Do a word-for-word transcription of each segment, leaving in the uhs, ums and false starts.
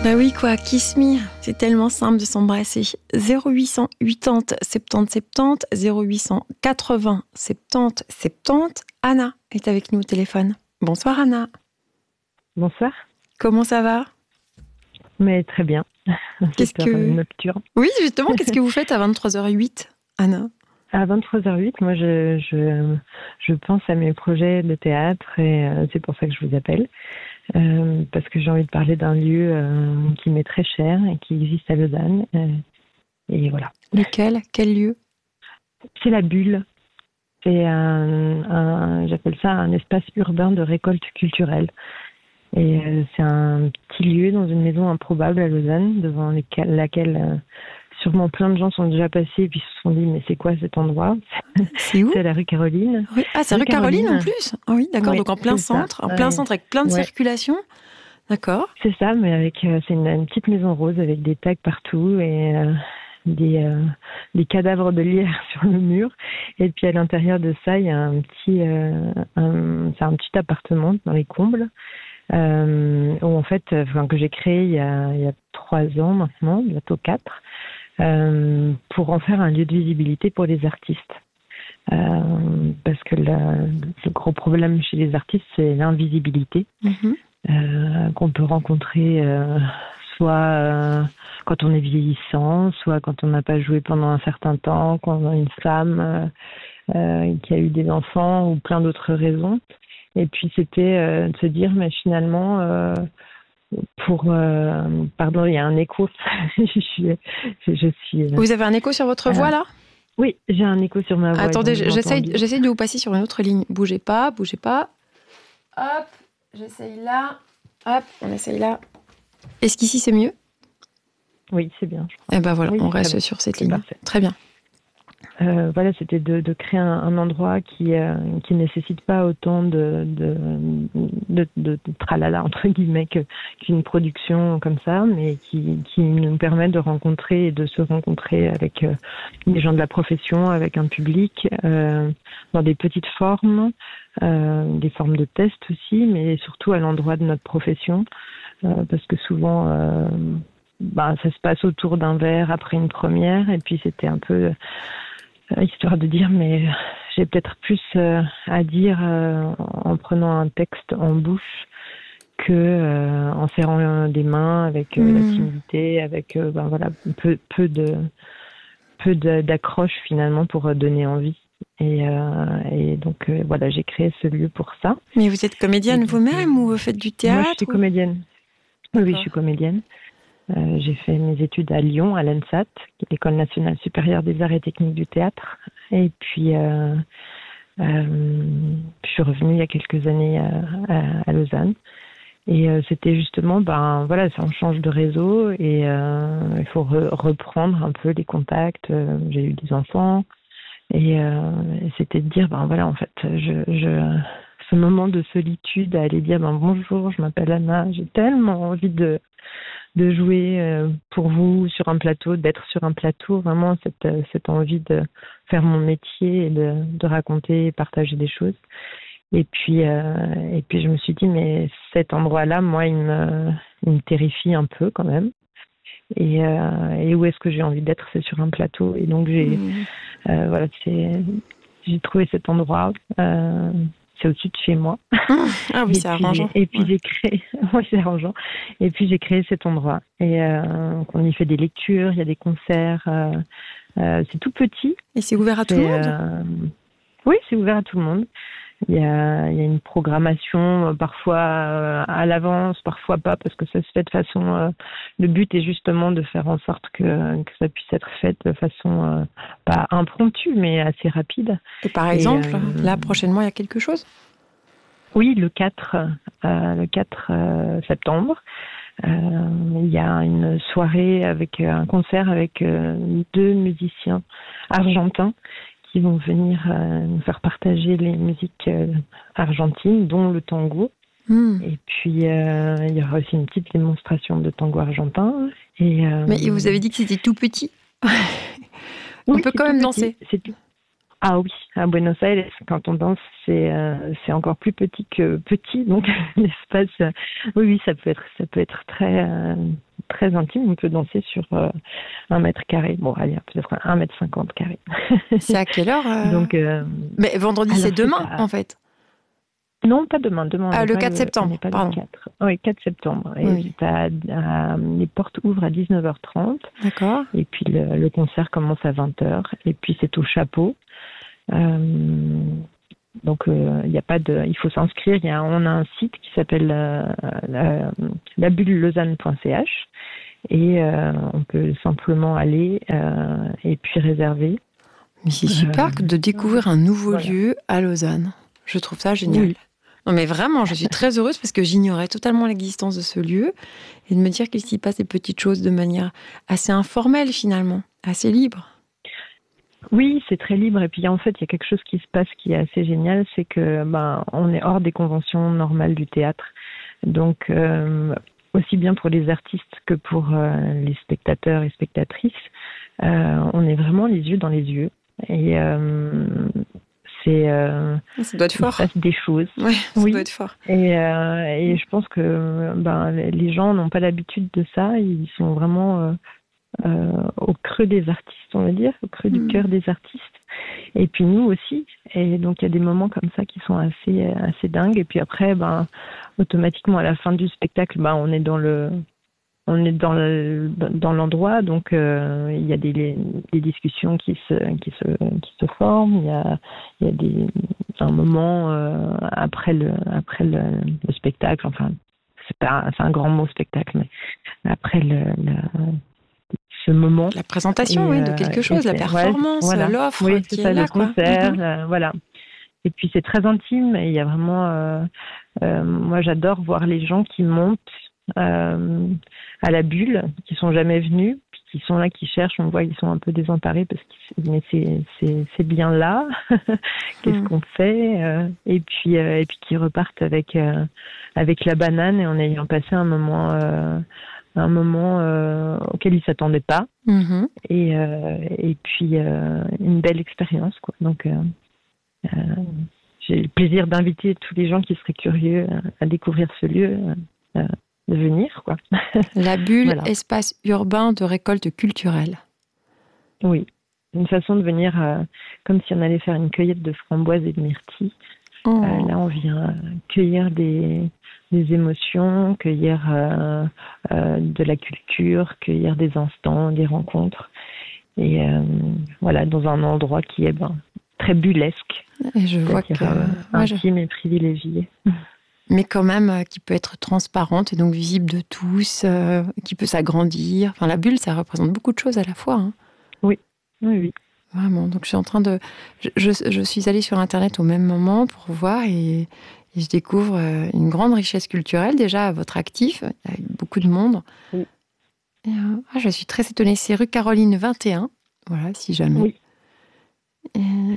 Bah oui quoi, kiss me, c'est tellement simple de s'embrasser. zéro huit cent quatre-vingts soixante-dix soixante-dix, zéro huit cent quatre-vingts soixante-dix soixante-dix. Anna est avec nous au téléphone. Bonsoir Anna. Bonsoir. Comment ça va? Mais très bien. Qu'est-ce que... nocturne. Oui, justement, qu'est-ce que vous faites à vingt-trois heures huit, Anna? À vingt-trois heures huit, moi je, je, je pense à mes projets de théâtre et euh, c'est pour ça que je vous appelle. Euh, parce que j'ai envie de parler d'un lieu euh, qui m'est très cher et qui existe à Lausanne. Euh, et voilà. Lequel? Quel lieu? C'est la Bulle. C'est un, un, j'appelle ça un espace urbain de récolte culturelle. Et euh, c'est un petit lieu dans une maison improbable à Lausanne, devant lesquelles, laquelle euh, sûrement plein de gens sont déjà passés et puis se sont dit mais c'est quoi cet endroit? C'est où? C'est la rue Caroline. Oui. Ah, c'est rue Caroline, Caroline en plus? Ah oui, d'accord, oui, donc en plein centre, ça. en plein ouais. centre avec plein de ouais. circulation. D'accord. C'est ça, mais avec euh, c'est une, une petite maison rose avec des tags partout et euh, des, euh, des cadavres de lierre sur le mur. Et puis à l'intérieur de ça, il y a un petit, euh, un, c'est un petit appartement dans les combles. Euh, où en fait, enfin, que j'ai créé il y a, il y a trois ans maintenant, bientôt quatre, euh, pour en faire un lieu de visibilité pour les artistes. Euh, parce que la, le gros problème chez les artistes, c'est l'invisibilité mm-hmm. euh, qu'on peut rencontrer euh, soit euh, quand on est vieillissant, soit quand on n'a pas joué pendant un certain temps, quand on a une femme euh, euh, qui a eu des enfants ou plein d'autres raisons. Et puis c'était euh, de se dire, mais finalement, euh, pour... Euh, pardon, il y a un écho. je, suis, je, je suis... Vous avez un écho sur votre voix, là? Oui, j'ai un écho sur ma voix. Attendez, j'essaye, j'essaye de vous passer sur une autre ligne. Bougez pas, bougez pas. Hop, j'essaye là. Hop, on essaye là. Est-ce qu'ici, c'est mieux? Oui, c'est bien. Eh ben voilà, oui, on reste sur cette ligne. Parfait. Très bien. Euh, voilà, c'était de, de créer un, un endroit qui euh, qui nécessite pas autant de de, de, de, de tralala entre guillemets que, qu'une production comme ça, mais qui, qui nous permet de rencontrer et de se rencontrer avec euh, des gens de la profession, avec un public, euh, dans des petites formes, euh, des formes de test aussi, mais surtout à l'endroit de notre profession, euh, parce que souvent euh, bah, ça se passe autour d'un verre après une première, et puis c'était un peu histoire de dire, mais j'ai peut-être plus euh, à dire euh, en prenant un texte en bouche que euh, en serrant des mains avec euh, mmh. la timidité, avec euh, ben voilà peu peu de peu de, d'accroche finalement pour donner envie. Et, euh, et donc euh, voilà, j'ai créé ce lieu pour ça. Mais vous êtes comédienne vous-même ou vous faites du théâtre? Moi, je suis comédienne. Oui, oui, je suis comédienne. Euh, j'ai fait mes études à Lyon, à l'ENSAT, l'École nationale supérieure des arts et techniques du théâtre. Et puis, euh, euh, je suis revenue il y a quelques années à, à, à Lausanne. Et euh, c'était justement, ben voilà, ça on change de réseau et euh, il faut re- reprendre un peu les contacts. Euh, j'ai eu des enfants et, euh, et c'était de dire, ben voilà, en fait, je, je ce moment de solitude, à aller dire, ben bonjour, je m'appelle Anna, j'ai tellement envie de de jouer euh, pour vous sur un plateau, d'être sur un plateau, vraiment cette, cette envie de faire mon métier et de, de raconter et partager des choses. Et puis, euh, et puis je me suis dit, mais cet endroit-là, moi, il me, il me terrifie un peu quand même. Et, euh, et où est-ce que j'ai envie d'être? C'est sur un plateau. Et donc, j'ai, mmh. euh, voilà, c'est, j'ai trouvé cet endroit. Euh, c'est au-dessus de chez moi. Ah oui, c'est arrangeant. Et puis ouais. j'ai créé, oui, c'est arrangeant. Et puis j'ai créé cet endroit. Et euh, on y fait des lectures, il y a des concerts. Euh, euh, c'est tout petit. Et c'est ouvert à tout le monde. Euh, oui, c'est ouvert à tout le monde. Il y a, il y a une programmation euh, parfois euh, à l'avance, parfois pas, parce que ça se fait de façon. Euh, le but est justement de faire en sorte que, que ça puisse être fait de façon euh, pas impromptue, mais assez rapide. Et par exemple, Et, euh, là prochainement, il y a quelque chose? Oui, le quatre, euh, le quatre euh, septembre, euh, il y a une soirée avec euh, un concert avec euh, deux musiciens argentins qui vont venir euh, nous faire partager les musiques euh, argentines, dont le tango. Mm. Et puis, euh, il y aura aussi une petite démonstration de tango argentin. Et, euh, Mais vous avez dit que c'était tout petit. On oui, peut quand même petit. danser. C'est tout. Ah oui, à Buenos Aires, quand on danse, c'est euh, c'est encore plus petit que petit, donc l'espace. Euh, oui, oui, ça peut être ça peut être très euh, très intime. On peut danser sur euh, un mètre carré. Bon, allez, peut-être un mètre cinquante carré. C'est à quelle heure euh... Donc, euh, mais vendredi, c'est demain, à... en fait. Non, pas demain. Demain, on ah, le pas quatre septembre, on pas pardon. Le quatre. Oui, quatre septembre. Et oui. à, à, les portes ouvrent à dix-neuf heures trente. D'accord. Et puis, le, le concert commence à vingt heures. Et puis, c'est au chapeau. Euh, donc, il euh, y a pas de... Il faut s'inscrire. Y a, on a un site qui s'appelle euh, la, la bulle lausanne point c h. Et euh, on peut simplement aller euh, et puis réserver. Mais c'est super euh, de découvrir un nouveau voilà. lieu à Lausanne. Je trouve ça génial. Oui. Non mais vraiment, je suis très heureuse parce que j'ignorais totalement l'existence de ce lieu et de me dire qu'il s'y passe des petites choses de manière assez informelle finalement, assez libre. Oui, c'est très libre et puis en fait, il y a quelque chose qui se passe qui est assez génial, c'est que ben on est hors des conventions normales du théâtre. Donc euh, aussi bien pour les artistes que pour euh, les spectateurs et spectatrices, euh, on est vraiment les yeux dans les yeux et euh, c'est euh, ça doit être fort. Il se passe des choses. Ouais, ça oui. doit être fort. Et, euh, et je pense que ben, les gens n'ont pas l'habitude de ça. Ils sont vraiment euh, euh, au creux des artistes, on va dire, au creux mmh. du cœur des artistes. Et puis nous aussi. Et donc il y a des moments comme ça qui sont assez assez dingues. Et puis après, ben automatiquement à la fin du spectacle, ben on est dans le On est dans le, dans l'endroit, donc euh, il y a des, des discussions qui se qui se qui se forment. Il y a il y a des un moment euh, après le après le, le spectacle. Enfin, c'est pas c'est un grand mot spectacle, mais après le, le ce moment. La présentation, et, oui, de quelque chose, la performance, ouais, voilà. l'offre oui, qui c'est est ça, là, le quoi. concert, Mm-hmm. euh, voilà. Et puis c'est très intime. Et il y a vraiment, euh, euh, moi j'adore voir les gens qui montent. Euh, à la bulle, qui sont jamais venus, puis qui sont là, qui cherchent, on voit ils sont un peu désemparés parce que mais c'est c'est c'est bien là, qu'est-ce mmh. qu'on fait euh, et puis euh, et puis qui repartent avec euh, avec la banane et en ayant passé un moment euh, un moment euh, auquel ils s'attendaient pas mmh. et euh, et puis euh, une belle expérience quoi. Donc euh, euh, j'ai le plaisir d'inviter tous les gens qui seraient curieux à, à découvrir ce lieu. Euh, de venir, quoi. La bulle, voilà. Espace urbain de récolte culturelle. Oui, une façon de venir euh, comme si on allait faire une cueillette de framboises et de myrtilles. Oh. Euh, là, on vient cueillir des, des émotions, cueillir euh, euh, de la culture, cueillir des instants, des rencontres. Et euh, voilà, dans un endroit qui est ben, très bullesque. Et je vois que... Euh, intime ouais, je... et privilégié. Mais quand même euh, qui peut être transparente et donc visible de tous, euh, qui peut s'agrandir. Enfin, la bulle, ça représente beaucoup de choses à la fois. Hein. Oui, oui, oui. Vraiment. Donc, je suis en train de... Je, je, je suis allée sur Internet au même moment pour voir et, et je découvre une grande richesse culturelle déjà à votre actif, avec beaucoup de monde. Oui. Et, euh, ah, je suis très étonnée. C'est rue Caroline vingt et un. Voilà, si jamais. Oui. Et,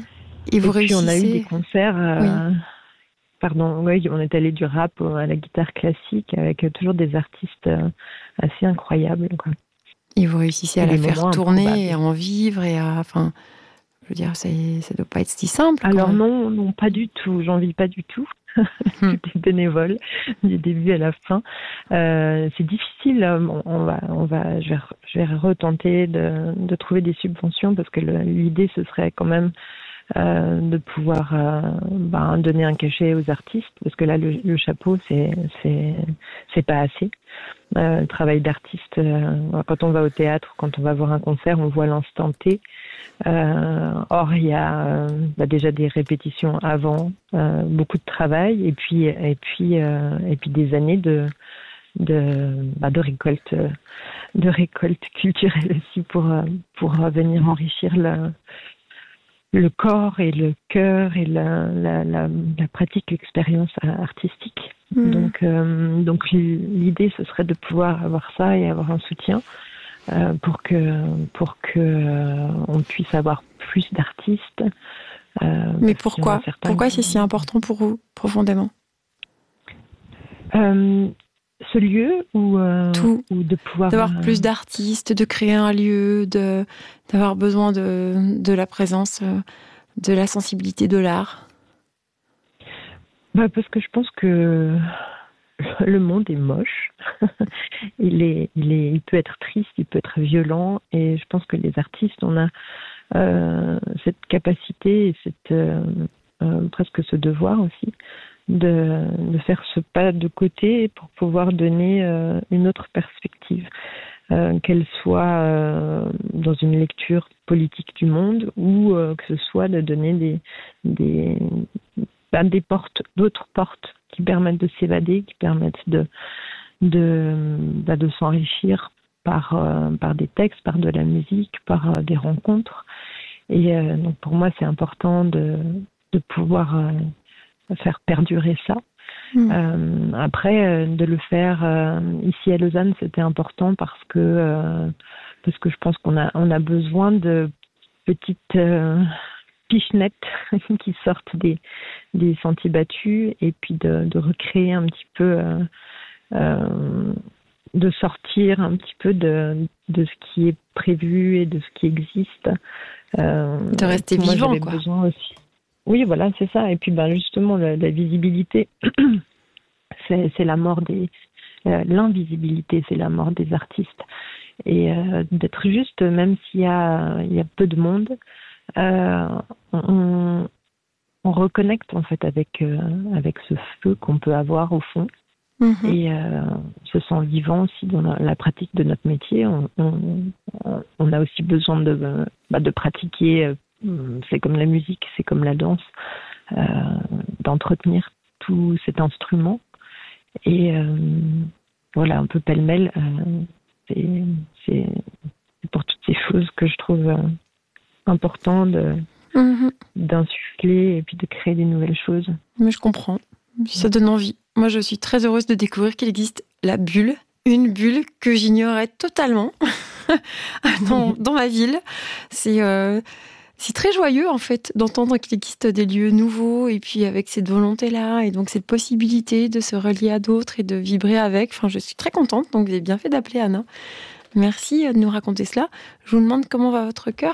et vous et puis, réussissez... on a eu des concerts... Euh... Oui. Pardon, oui, on est allé du rap à la guitare classique avec toujours des artistes assez incroyables. Quoi. Et vous réussissez à la faire tourner et à en vivre et à, enfin, je veux dire, ça ne doit pas être si simple. Alors même. non, non, pas du tout. J'en vis pas du tout. J'étais bénévole du début à la fin. Euh, c'est difficile. On, on va, on va, je vais, je vais retenter de, de trouver des subventions parce que le, l'idée ce serait quand même Euh, de pouvoir euh, ben, donner un cachet aux artistes parce que là le, le chapeau c'est c'est c'est pas assez. Euh, le travail d'artiste euh, quand on va au théâtre, quand on va voir un concert, on voit l'instant T. Euh, or il y a euh, bah, déjà des répétitions avant, euh, beaucoup de travail et puis et puis euh, et puis des années de de bah, de récolte de récolte culturelle aussi pour pour venir enrichir le le corps et le cœur et la, la, la, la pratique, l'expérience artistique. Mmh. Donc, euh, donc l'idée, ce serait de pouvoir avoir ça et avoir un soutien euh, pour que pour que euh, on puisse avoir plus d'artistes. Euh, Mais pourquoi Pourquoi c'est si important pour vous, profondément euh, ce lieu ou, euh, Tout. ou de pouvoir... D'avoir euh... plus d'artistes, de créer un lieu, de, d'avoir besoin de, de la présence, de la sensibilité de l'art. Bah parce que je pense que le monde est moche il est, il est, il peut être triste, il peut être violent, et je pense que les artistes, on a euh, cette capacité, et cette euh, euh, presque ce devoir aussi de, de faire ce pas de côté pour pouvoir donner euh, une autre perspective, euh, qu'elle soit euh, dans une lecture politique du monde ou euh, que ce soit de donner des, des, bah, des portes, d'autres portes qui permettent de s'évader, qui permettent de, de, bah, de s'enrichir par, euh, par des textes, par de la musique, par euh, des rencontres. Et euh, donc pour moi, c'est important de, de pouvoir euh, faire perdurer ça. Mmh. Euh, après, euh, de le faire euh, ici à Lausanne, c'était important parce que euh, parce que je pense qu'on a on a besoin de petites euh, pichenettes qui sortent des des sentiers battus et puis de, de recréer un petit peu, euh, euh, de sortir un petit peu de de ce qui est prévu et de ce qui existe. Euh, de rester moi, vivant, quoi. Besoin aussi. Oui, voilà, c'est ça. Et puis, ben, justement, la, la visibilité, c'est, c'est la mort des... Euh, l'invisibilité, c'est la mort des artistes. Et euh, d'être juste, même s'il y a, il y a peu de monde, euh, on, on reconnecte, en fait, avec, euh, avec ce feu qu'on peut avoir au fond. Mm-hmm. Et euh, on se sent vivant aussi dans la, la pratique de notre métier. On, on, on a aussi besoin de, bah, de pratiquer... C'est comme la musique, c'est comme la danse, euh, d'entretenir tout cet instrument. Et euh, voilà, un peu pêle-mêle, euh, c'est, c'est, c'est pour toutes ces choses que je trouve euh, important de, mmh. d'insuffler et puis de créer des nouvelles choses. Mais je comprends, ça donne envie. Moi, je suis très heureuse de découvrir qu'il existe la bulle, une bulle que j'ignorais totalement dans, dans ma ville. C'est... Euh, C'est très joyeux, en fait, d'entendre qu'il existe des lieux nouveaux et puis avec cette volonté-là et donc cette possibilité de se relier à d'autres et de vibrer avec. Enfin, je suis très contente, donc vous avez bien fait d'appeler Anna. Merci de nous raconter cela. Je vous demande comment va votre cœur ?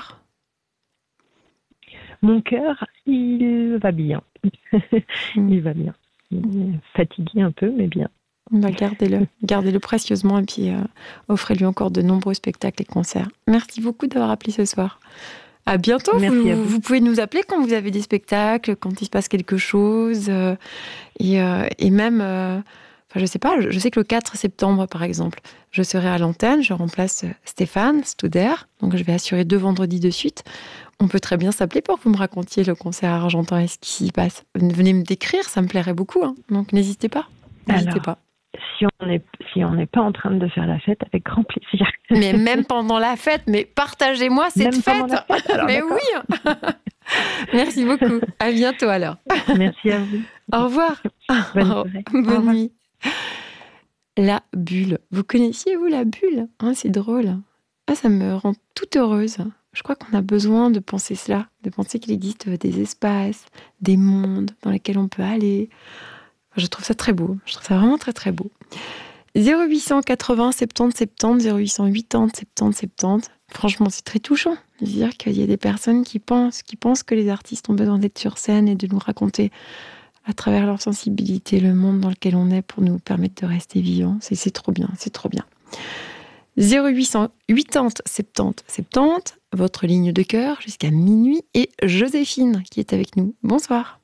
Mon cœur, il va bien. il va bien. Il est fatigué un peu, mais bien. Bah, gardez-le, gardez-le précieusement et puis euh, offrez-lui encore de nombreux spectacles et concerts. Merci beaucoup d'avoir appelé ce soir. À bientôt. Vous, à vous. vous pouvez nous appeler quand vous avez des spectacles, quand il se passe quelque chose. Euh, et, euh, et même, euh, enfin, je sais pas, je sais que le quatre septembre, par exemple, je serai à l'antenne, je remplace Stéphane Studer, donc je vais assurer deux vendredis de suite. On peut très bien s'appeler pour que vous me racontiez le concert à Argentan et ce qui s'y passe. Venez me décrire, ça me plairait beaucoup. Hein. Donc n'hésitez pas. N'hésitez Alors, pas. Si on n'est si on n'est pas en train de faire la fête, avec grand plaisir. Mais même pendant la fête, mais partagez-moi cette même fête. fête alors, mais d'accord. oui. Merci beaucoup. À bientôt alors. Merci à vous. Au revoir. Bonne soirée. Bonne Au revoir. Nuit. La bulle. Vous connaissiez vous la bulle hein, c'est drôle. Ah, ça me rend toute heureuse. Je crois qu'on a besoin de penser cela, de penser qu'il existe des espaces, des mondes dans lesquels on peut aller. Je trouve ça très beau. Je trouve ça vraiment très très beau. zéro huit cent quatre-vingts soixante-dix soixante-dix, zéro huit cent quatre-vingts soixante-dix soixante-dix. Franchement, c'est très touchant de dire qu'il y a des personnes qui pensent, qui pensent que les artistes ont besoin d'être sur scène et de nous raconter à travers leur sensibilité le monde dans lequel on est pour nous permettre de rester vivants. C'est, c'est trop bien, c'est trop bien. zéro huit cent quatre-vingts soixante-dix soixante-dix, votre ligne de cœur jusqu'à minuit et Joséphine qui est avec nous. Bonsoir.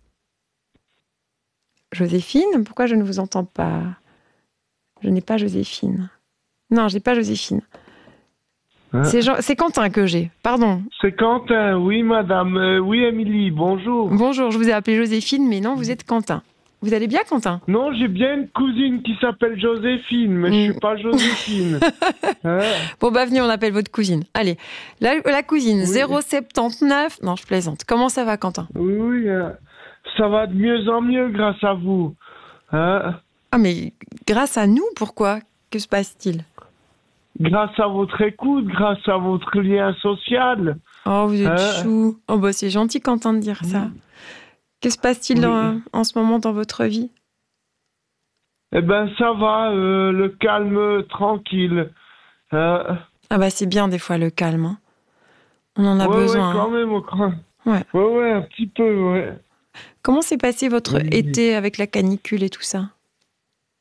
Joséphine, pourquoi je ne vous entends pas ? Je n'ai pas Joséphine. Non, je n'ai pas Joséphine. Hein c'est, Jean... c'est Quentin que j'ai, pardon. C'est Quentin, oui madame. Euh, oui Émilie, bonjour. Bonjour, je vous ai appelé Joséphine, mais non, vous êtes Quentin. Vous allez bien Quentin ? Non, j'ai bien une cousine qui s'appelle Joséphine, mais mmh. je ne suis pas Joséphine. hein bon bah venez, on appelle votre cousine. Allez, la, la cousine, oui. zéro soixante-dix-neuf. Non, je plaisante. Comment ça va Quentin ? Oui, oui, euh, ça va de mieux en mieux grâce à vous. Hein Ah mais grâce à nous, pourquoi ? Que se passe-t-il ? Grâce à votre écoute, grâce à votre lien social. Oh, vous êtes hein chou. Oh bah c'est gentil Quentin de dire ça. Que se passe-t-il oui. en, en ce moment dans votre vie ? Eh ben ça va, euh, le calme, tranquille. Euh... Ah bah c'est bien des fois le calme. Hein. On en a ouais, besoin. Ouais, quand hein. même, au cran. Ouais. Ouais, ouais, un petit peu, ouais. Comment s'est passé votre oui. été avec la canicule et tout ça ?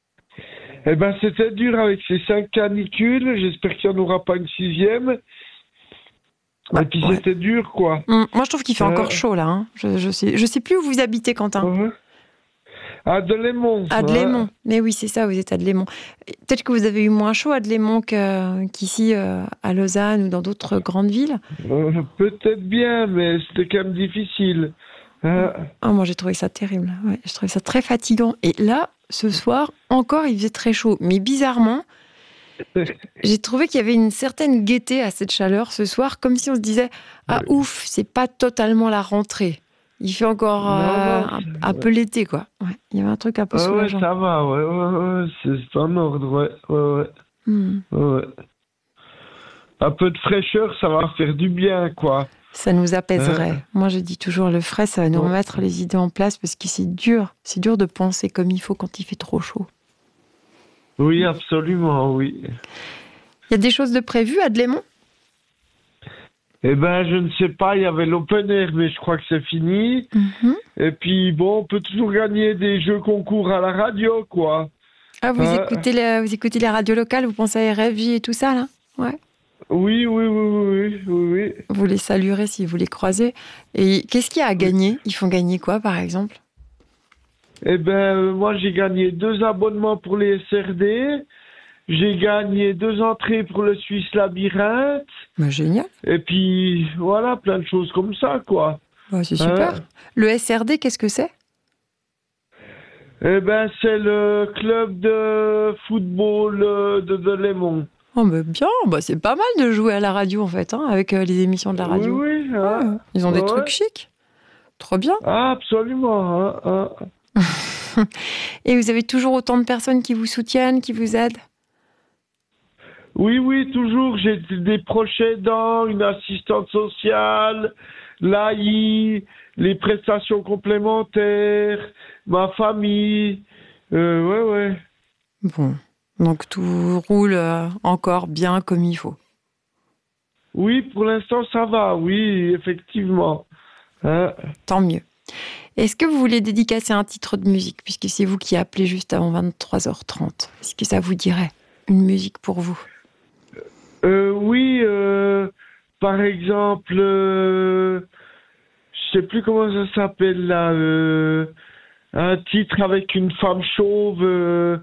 Eh ben, c'était dur avec ces cinq canicules. J'espère qu'il n'y en aura pas une sixième. Bah, Et puis ouais. c'était dur, quoi. Hum, moi, je trouve qu'il fait Euh, encore chaud, là. Hein. Je, je, sais, je sais plus où vous habitez, Quentin. Ouais. À Delémont. À ouais. Delémont. Mais oui, c'est ça, vous êtes à Delémont. Peut-être que vous avez eu moins chaud à Delémont que- qu'ici, euh, à Lausanne ou dans d'autres grandes villes. Euh, Peut-être bien, mais c'était quand même difficile. Euh, Ah, moi, j'ai trouvé ça terrible. Ouais, j'ai trouvé ça très fatigant. Et là, ce soir, encore, il faisait très chaud. Mais bizarrement, j'ai trouvé qu'il y avait une certaine gaieté à cette chaleur ce soir, comme si on se disait « Ah, ouf, c'est pas totalement la rentrée. Il fait encore Non, euh, non, un, c'est- un peu l'été, quoi. Ouais, » Il y avait un truc un peu Ah ouais, soulageant. ça va, ouais, ouais, ouais, c'est c'est en ordre, ouais, ouais, ouais, Hmm. ouais, ouais. Un peu de fraîcheur, ça va faire du bien, quoi. Ça nous apaiserait. Euh. Moi, je dis toujours, le frais, ça va nous Ouais. remettre les idées en place parce que c'est dur. C'est dur de penser comme il faut quand il fait trop chaud. Oui, absolument, oui. Il y a des choses de prévues à Delémont ? Eh ben, je ne sais pas, il y avait l'open air, mais je crois que c'est fini. Mhm. Et puis, bon, on peut toujours gagner des jeux concours à la radio, quoi. Ah, vous, Euh. écoutez les, vous écoutez les radios locales, vous pensez à R F J et tout ça, là ? Ouais. Oui, oui, oui, oui, oui, oui. Vous les saluerez si vous les croisez. Et qu'est-ce qu'il y a à gagner ? Ils font gagner quoi, par exemple ? Eh ben, euh, moi, j'ai gagné deux abonnements pour les S R D. J'ai gagné deux entrées pour le Suisse Labyrinthe. Bah, génial. Et puis, voilà, plein de choses comme ça, quoi. Bah, c'est super. Euh. Le S R D, qu'est-ce que c'est ? Eh ben, c'est le club de football euh, de Delémont. Oh, bah, bien. Bah, c'est pas mal de jouer à la radio, en fait, hein, avec euh, les émissions de la radio. Oui, oui. hein. Ouais, ils ont des Ouais. trucs chics. Trop bien. Ah, absolument. hein, hein. Et vous avez toujours autant de personnes qui vous soutiennent, qui vous aident ? Oui, oui, toujours. J'ai des proches aidants, une assistante sociale, l'A I, les prestations complémentaires, ma famille. Euh, ouais, ouais. Bon. Donc tout roule euh, encore bien comme il faut. Oui, pour l'instant, ça va. Oui, effectivement. Hein. Tant mieux. Est-ce que vous voulez dédicacer un titre de musique, puisque c'est vous qui appelez juste avant vingt-trois heures trente ? Est-ce que ça vous dirait une musique pour vous ? Euh, oui, euh, par exemple, euh, je sais plus comment ça s'appelle là, euh, un titre avec une femme chauve. Euh,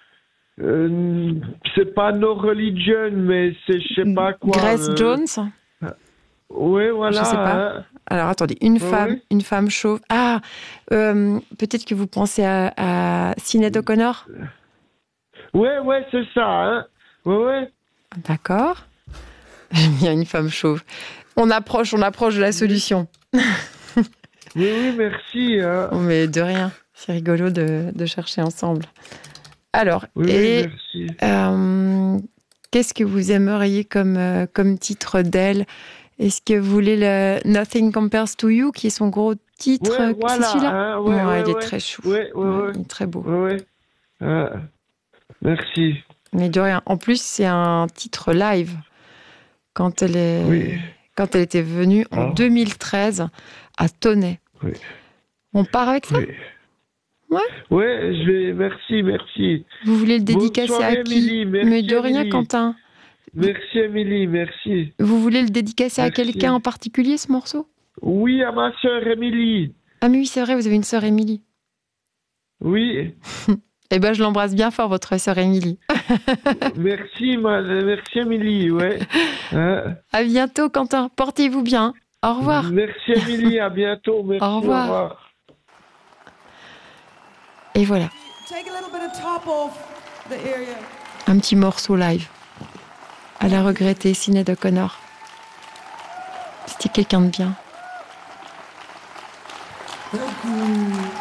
euh, c'est pas No Religion, mais c'est je sais pas quoi. Grace euh, Jones ? Oui, voilà. Je sais pas. hein. Alors attendez, une Ouais, femme, ouais. une femme chauve. Ah, euh, peut-être que vous pensez à, à Sinéad O'Connor ? Ouais, ouais, c'est ça. Hein. Ouais, ouais. D'accord. J'aime bien une femme chauve. On approche, on approche de la solution. Oui, oui, merci. Hein. Oh, mais de rien. C'est rigolo de, de chercher ensemble. Alors, Oui, et oui, merci. euh, qu'est-ce que vous aimeriez comme, euh, comme titre d'elle ? Est-ce que vous voulez le Nothing Compares to You, qui est son gros titre ? Ouais, C'est voilà. celui-là ? hein, ouais, Ouais, ouais, il est ouais. très chou. Ouais, ouais, Ouais, ouais. il est très beau. Ouais, ouais. Ah, merci. Mais de rien. En plus, c'est un titre live. Quand elle, est... Oui. Quand elle était venue en Ah. deux mille treize à Tonnet. Oui. On part avec ça ? Oui. Ouais. Ouais, je vais. Merci, merci. Vous voulez le dédicacer Bonne soirée, à qui ? Émilie. Merci, Mais de rien, Émilie. Quentin. Merci, Émilie, merci. Vous voulez le dédicacer à Merci. quelqu'un en particulier, ce morceau ? Oui, à ma sœur Émilie. Ah mais oui, c'est vrai, vous avez une sœur Émilie. Oui. Eh ben, je l'embrasse bien fort, votre sœur Émilie. Merci, ma... merci, Émilie, ouais. Hein. À bientôt, Quentin. Portez-vous bien. Au revoir. Merci, Émilie, à bientôt. Merci, Au revoir. Et voilà. Un petit morceau live. À la regrettée, Sinéad O'Connor. C'était quelqu'un de bien.